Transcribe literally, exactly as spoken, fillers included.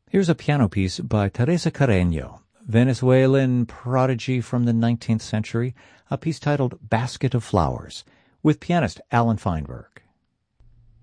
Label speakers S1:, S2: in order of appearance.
S1: Here's a piano piece by Teresa Carreño, Venezuelan prodigy from the nineteenth century, a piece titled Basket of Flowers, with pianist Alan Feinberg.